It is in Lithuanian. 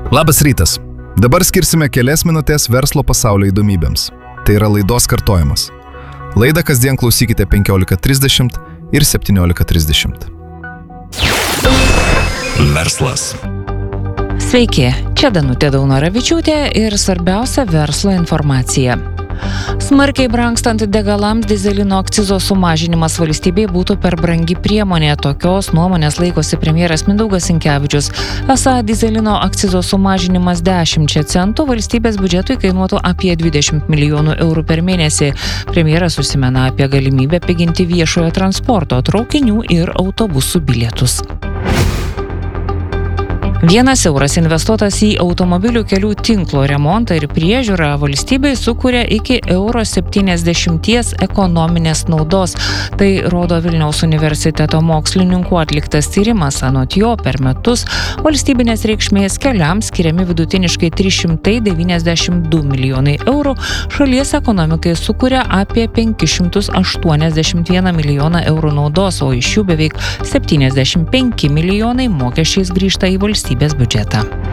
Labas rytas. Dabar skirsime kelias minutės verslo pasaulio įdomybėms. Tai yra laidos kartojimas. Laidą kasdien klausykite 15:30 ir 17:30. Verslas. Sveiki, čia Danutė Daunoravičiūtė ir svarbiausia verslo informacija. Smarkiai brangstant degalams dyzelino akcizo sumažinimas valstybei būtų per brangi priemonė. Tokios nuomonės laikosi premjeras Mindaugas Sinkevičius. Esą dyzelino akcizo sumažinimas 10 centų valstybės biudžetui kainuotų apie 20 milijonų eurų per mėnesį. Premjeras užsimena apie galimybę piginti viešojo transporto, traukinių ir autobusų bilietus. 1 euras investuotas į automobilių kelių tinklo remontą ir priežiūrą valstybei sukuria iki €70 ekonominės naudos. Tai rodo Vilniaus universiteto mokslininkų atliktas tyrimas. Anot jo, per metus valstybinės reikšmės keliams skiriami vidutiniškai 392 milijonai eurų, šalies ekonomikai sukuria apie 581 milijoną eurų naudos, o iš jų beveik 75 milijonai mokesčiais grįžta į valstybės biudžetą.